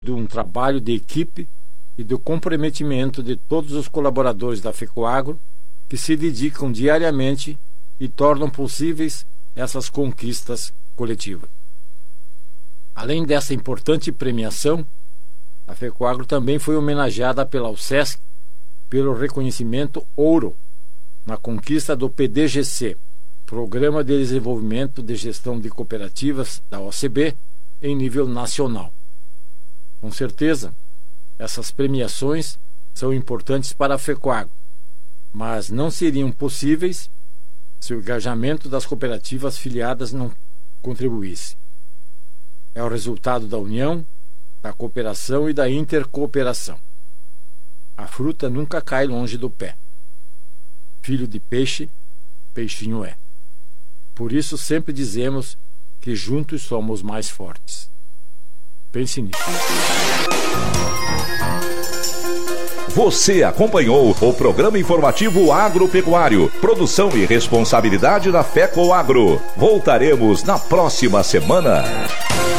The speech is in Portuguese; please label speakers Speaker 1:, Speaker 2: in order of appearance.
Speaker 1: de um trabalho de equipe e do comprometimento de todos os colaboradores da FECOAGRO que se dedicam diariamente e tornam possíveis essas conquistas coletivas. Além dessa importante premiação, a FECOAGRO também foi homenageada pela UCESC pelo reconhecimento Ouro na conquista do PDGC, Programa de Desenvolvimento de Gestão de Cooperativas da OCB, em nível nacional. Com certeza, essas premiações são importantes para a FECOAGRO, mas não seriam possíveis se o engajamento das cooperativas filiadas não contribuísse. É o resultado da união, da cooperação e da intercooperação. A fruta nunca cai longe do pé. Filho de peixe, peixinho é. Por isso sempre dizemos que juntos somos mais fortes. Pense nisso.
Speaker 2: Você acompanhou o programa informativo agropecuário, produção e responsabilidade da FECOAGRO. Voltaremos na próxima semana.